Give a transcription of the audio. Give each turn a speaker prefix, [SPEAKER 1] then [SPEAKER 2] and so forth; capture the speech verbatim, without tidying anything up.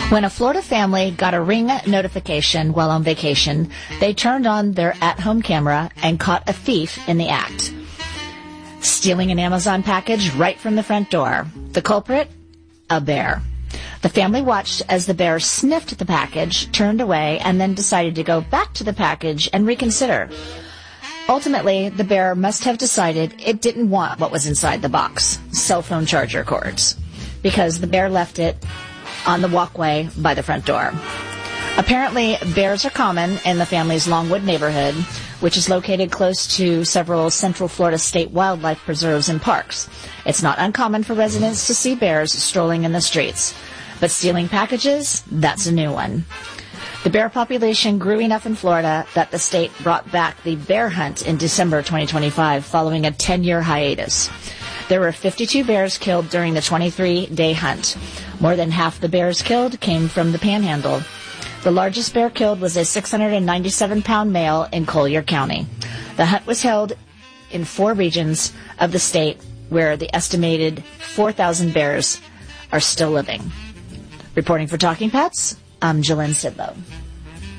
[SPEAKER 1] When a Florida family got a Ring notification while on vacation, they turned on their at-home camera and caught a thief in the act, stealing an Amazon package right from the front door. The culprit? A bear. The family watched as the bear sniffed the package, turned away, and then decided to go back to the package and reconsider. Ultimately, the bear must have decided it didn't want what was inside the box, cell phone charger cords, because the bear left it on the walkway by the front door. Apparently, bears are common in the family's Longwood neighborhood, which is located close to several Central Florida state wildlife preserves and parks. It's not uncommon for residents to see bears strolling in the streets. But stealing packages, that's a new one. The bear population grew enough in Florida that the state brought back the bear hunt in December twenty twenty-five following a ten-year hiatus. There were fifty-two bears killed during the twenty-three day hunt. More than half the bears killed came from the Panhandle. The largest bear killed was a six hundred ninety-seven pound male in Collier County. The hunt was held in four regions of the state where the estimated four thousand bears are still living. Reporting for Talking Pets, I'm Jillian Sidlow.